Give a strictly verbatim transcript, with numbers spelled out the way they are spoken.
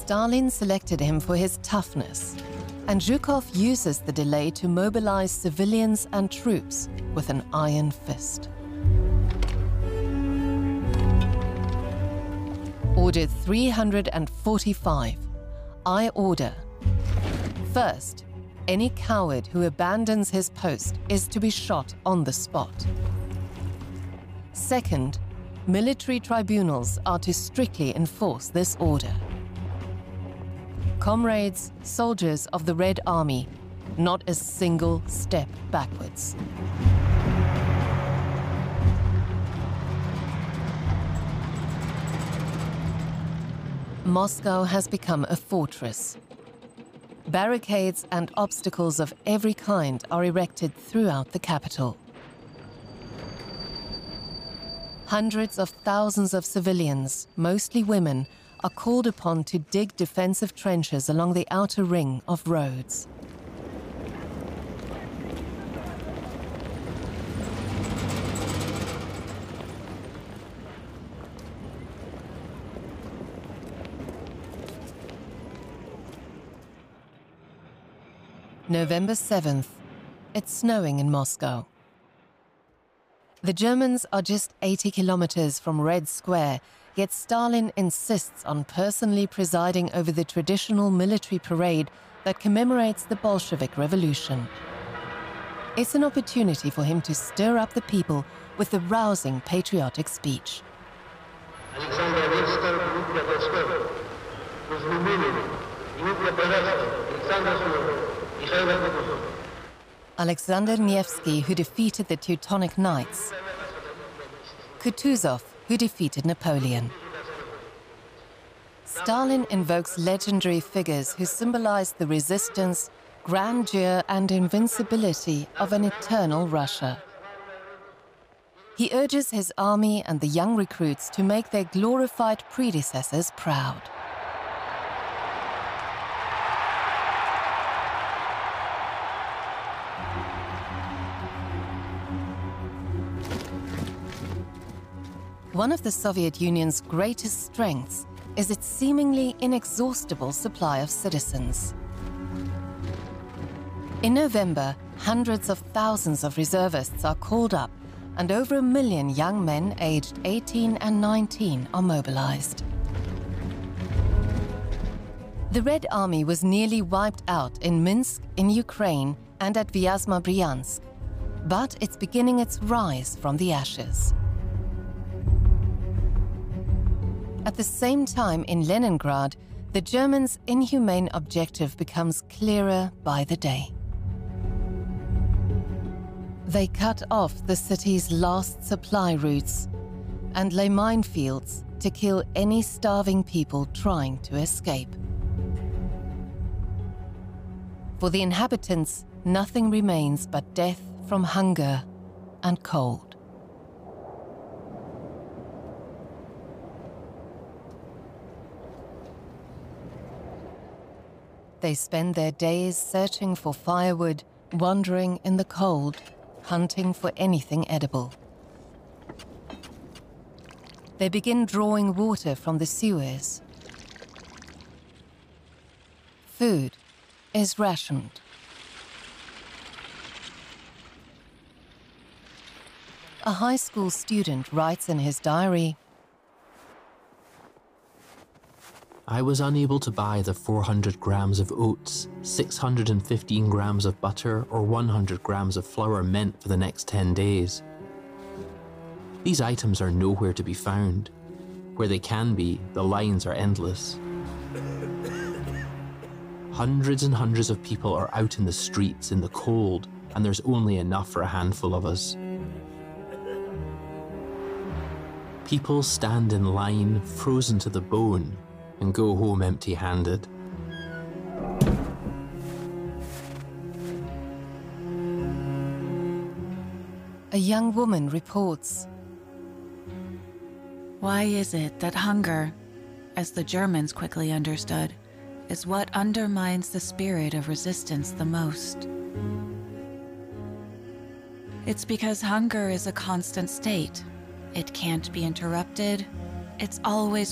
Stalin selected him for his toughness, and Zhukov uses the delay to mobilize civilians and troops with an iron fist. Order three hundred forty-five. I order. First, any coward who abandons his post is to be shot on the spot. Second, military tribunals are to strictly enforce this order. Comrades, soldiers of the Red Army, not a single step backwards. Moscow has become a fortress. Barricades and obstacles of every kind are erected throughout the capital. Hundreds of thousands of civilians, mostly women, are called upon to dig defensive trenches along the outer ring of roads. November seventh. It's snowing in Moscow. The Germans are just eighty kilometers from Red Square, yet Stalin insists on personally presiding over the traditional military parade that commemorates the Bolshevik Revolution. It's an opportunity for him to stir up the people with a rousing patriotic speech. Alexander Nevsky, who defeated the Teutonic Knights. Kutuzov, who defeated Napoleon. Stalin invokes legendary figures who symbolize the resistance, grandeur, and invincibility of an eternal Russia. He urges his army and the young recruits to make their glorified predecessors proud. One of the Soviet Union's greatest strengths is its seemingly inexhaustible supply of citizens. In November, hundreds of thousands of reservists are called up, and over a million young men aged eighteen and nineteen are mobilized. The Red Army was nearly wiped out in Minsk, in Ukraine, and at Vyazma Bryansk, but it's beginning its rise from the ashes. At the same time, in Leningrad, the Germans' inhumane objective becomes clearer by the day. They cut off the city's last supply routes and lay minefields to kill any starving people trying to escape. For the inhabitants, nothing remains but death from hunger and cold. They spend their days searching for firewood, wandering in the cold, hunting for anything edible. They begin drawing water from the sewers. Food is rationed. A high school student writes in his diary, I was unable to buy the four hundred grams of oats, six hundred fifteen grams of butter, or one hundred grams of flour meant for the next ten days. These items are nowhere to be found. Where they can be, the lines are endless. Hundreds and hundreds of people are out in the streets in the cold, and there's only enough for a handful of us. People stand in line, frozen to the bone, and go home empty-handed. A young woman reports, why is it that hunger, as the Germans quickly understood, is what undermines the spirit of resistance the most? It's because hunger is a constant state. It can't be interrupted. It's always